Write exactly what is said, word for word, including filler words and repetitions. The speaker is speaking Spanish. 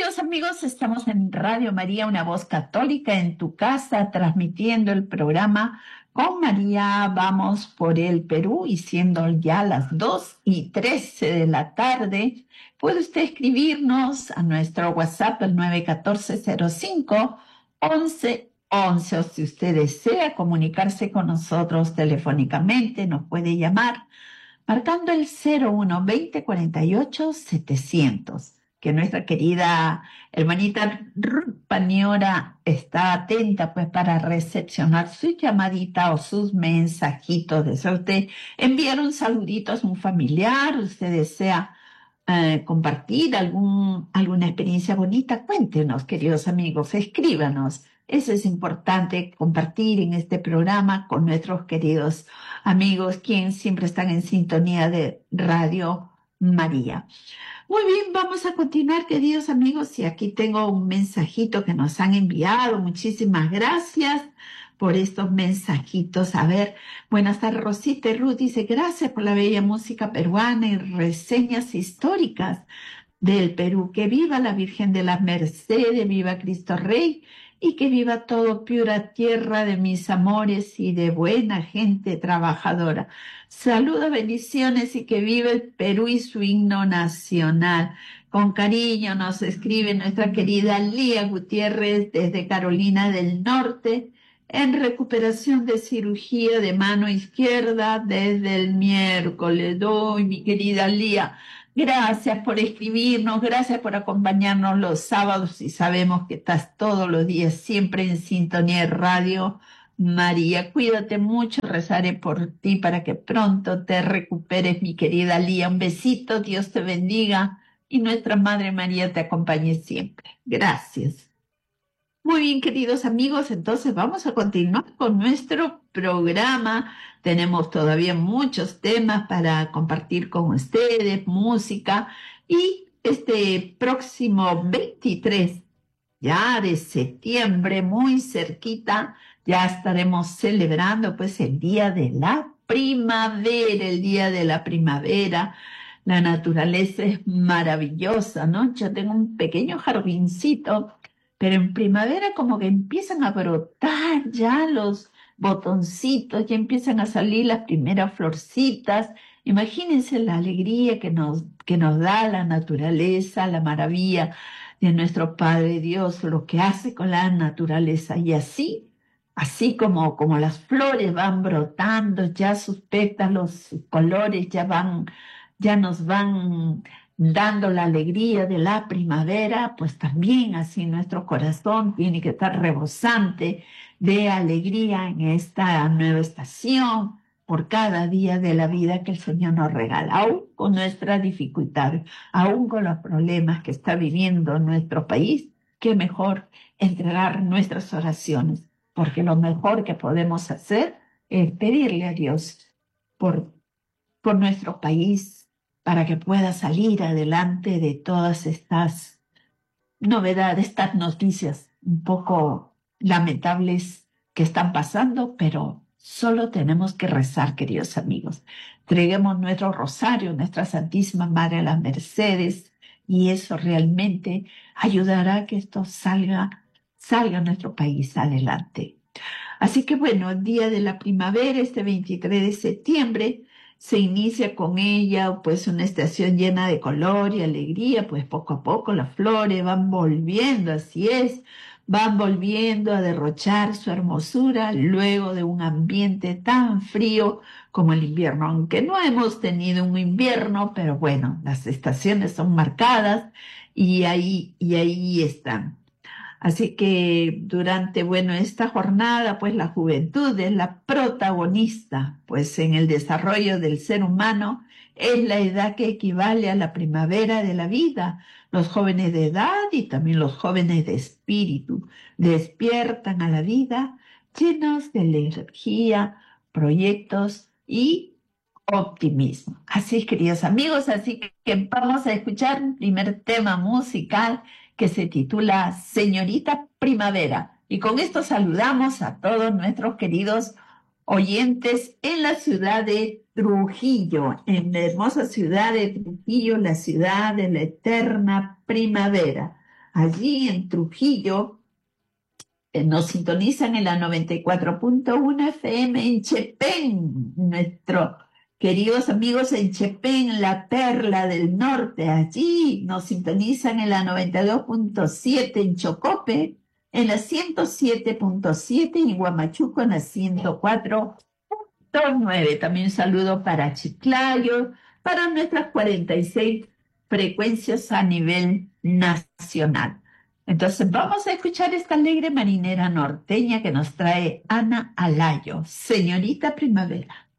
queridos amigos, estamos en Radio María, una voz católica en tu casa, transmitiendo el programa Con María. Vamos por el Perú y siendo ya las dos y trece de la tarde, puede usted escribirnos a nuestro WhatsApp, el nueve uno cuatro cero cinco once once, o si usted desea comunicarse con nosotros telefónicamente, nos puede llamar marcando el cero uno veinte cuarenta y ocho setecientos. Que nuestra querida hermanita Ruth Paniora está atenta pues para recepcionar su llamadita o sus mensajitos. Desea usted enviar un saludito a un familiar, usted desea eh, compartir algún, alguna experiencia bonita, cuéntenos, queridos amigos, escríbanos. Eso es importante, compartir en este programa con nuestros queridos amigos, quienes siempre están en sintonía de Radio María. Muy bien, vamos a continuar, queridos amigos, y aquí tengo un mensajito que nos han enviado. Muchísimas gracias por estos mensajitos. A ver, buenas tardes, Rosita y Ruth dice, gracias por la bella música peruana y reseñas históricas del Perú. Que viva la Virgen de las Mercedes, viva Cristo Rey, y que viva todo Piura, tierra de mis amores y de buena gente trabajadora. Saludos, bendiciones y que viva el Perú y su himno nacional. Con cariño nos escribe nuestra querida Lía Gutiérrez desde Carolina del Norte, en recuperación de cirugía de mano izquierda desde el miércoles. Doy, mi querida Lía, gracias por escribirnos, gracias por acompañarnos los sábados y sabemos que estás todos los días siempre en sintonía de Radio María. Cuídate mucho, rezaré por ti para que pronto te recuperes, mi querida Lía. Un besito, Dios te bendiga y nuestra Madre María te acompañe siempre. Gracias. Muy bien, queridos amigos, entonces vamos a continuar con nuestro programa. Tenemos todavía muchos temas para compartir con ustedes, música, y este próximo veintitrés ya de septiembre, muy cerquita, ya estaremos celebrando pues el Día de la Primavera, el Día de la Primavera. La naturaleza es maravillosa, ¿no? Yo tengo un pequeño jardincito, pero en primavera como que empiezan a brotar ya los botoncitos, ya empiezan a salir las primeras florcitas. Imagínense la alegría que nos, que nos da la naturaleza, la maravilla de nuestro Padre Dios, lo que hace con la naturaleza. Y así, así como, como las flores van brotando, ya sus pétalos, sus colores ya van, ya nos van dando la alegría de la primavera, pues también así nuestro corazón tiene que estar rebosante de alegría en esta nueva estación, por cada día de la vida que el Señor nos regala, aún con nuestras dificultades, aún con los problemas que está viviendo nuestro país. Qué mejor entregar nuestras oraciones, porque lo mejor que podemos hacer es pedirle a Dios por, por nuestro país, para que pueda salir adelante de todas estas novedades, estas noticias un poco lamentables que están pasando, pero solo tenemos que rezar, queridos amigos. Entreguemos nuestro rosario, nuestra Santísima Madre de las Mercedes, y eso realmente ayudará a que esto salga, salga a nuestro país adelante. Así que bueno, el Día de la Primavera, este veintitrés de septiembre, se inicia con ella pues una estación llena de color y alegría, pues poco a poco las flores van volviendo, así es, van volviendo a derrochar su hermosura luego de un ambiente tan frío como el invierno, aunque no hemos tenido un invierno, pero bueno, las estaciones son marcadas y ahí, y ahí están. Así que durante, bueno, esta jornada, pues la juventud es la protagonista, pues en el desarrollo del ser humano es la edad que equivale a la primavera de la vida. Los jóvenes de edad y también los jóvenes de espíritu despiertan a la vida llenos de energía, proyectos y optimismo. Así, queridos amigos, así que vamos a escuchar un primer tema musical que se titula Señorita Primavera. Y con esto saludamos a todos nuestros queridos oyentes en la ciudad de Trujillo, en la hermosa ciudad de Trujillo, la ciudad de la eterna primavera. allí en Trujillo. Eh, Nos sintonizan en la noventa y cuatro punto uno F M en Chepén, nuestros queridos amigos en Chepén, la perla del norte. Allí nos sintonizan en la noventa y dos punto siete en Chocope, en la ciento siete punto siete en Huamachuco, en la ciento cuatro punto nueve. También un saludo para Chiclayo, para nuestras cuarenta y seis frecuencias a nivel nacional. Entonces vamos a escuchar esta alegre marinera norteña que nos trae Ana Alayo, Señorita Primavera.